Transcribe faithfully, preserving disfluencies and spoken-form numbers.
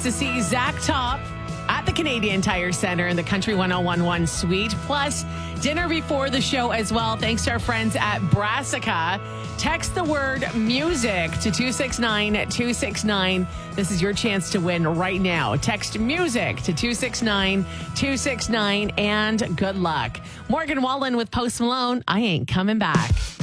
to see Zach Top at the Canadian Tire Center in the Country ten eleven suite. Plus, dinner before the show as well, thanks to our friends at Brassica. Text the word music to two six nine two six nine. This is your chance to win right now. Text music to two six nine two six nine and good luck. Morgan Wallen with Post Malone. I ain't coming back.